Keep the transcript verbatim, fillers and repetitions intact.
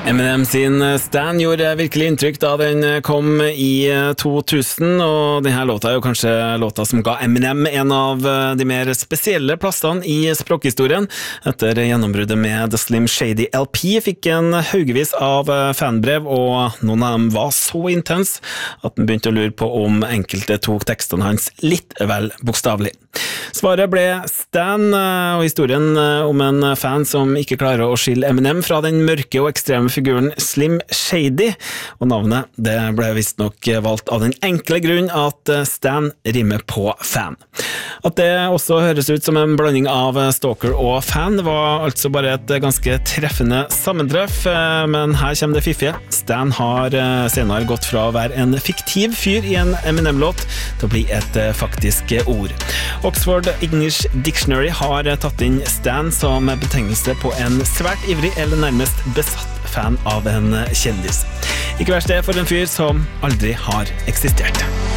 Eminem sin Stan gjorde virkelig inntrykk da den kom i to tusen, og denne låta er jo kanskje låta som ga Eminem en av de mer spesielle plassene i språkhistorien. Etter gjennombruddet med The Slim Shady L P fikk en haugevis av fanbrev, og noen av dem var så intens at den begynte å lure på om enkelte tok tekstene hans litt vel bokstavlig. Svaret ble Stan, og historien om en fan som ikke klarer å skille Eminem fra den mørke og ekstreme figuren Slim Shady, og navnet det ble visst nok valgt av den enkle grunn at Stan rimer på fan. At det også høres ut som en blanding av stalker og fan var altså bare et ganske treffende sammentreff, men her kommer det fiffige. Stan har senere gått fra å være en fiktiv fyr i en Eminem-låt til å bli et faktisk ord. Oxford English Dictionary har tatt inn Stan som betegnelse på en svært ivrig eller nærmest besatt fan av en kjendis. Ikke verst det for en fyr som aldri har eksistert.